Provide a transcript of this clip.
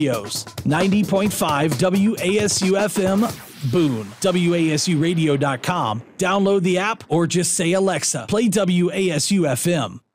Studios. 90.5 WASU FM, Boone. WASUradio.com. Download the app or just say, Alexa, play WASU FM.